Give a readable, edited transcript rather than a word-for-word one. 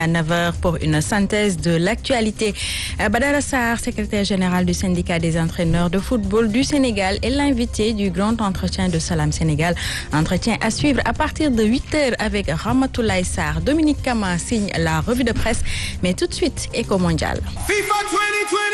À 9h pour une synthèse de l'actualité. Badara Sarr, secrétaire général du syndicat des entraîneurs de football du Sénégal, est l'invité du grand entretien de Salam Sénégal. Entretien à suivre à partir de 8h avec Ramatoulaye Sarr. Dominique Kama signe la revue de presse, mais tout de suite, Éco Mondial. FIFA 2020.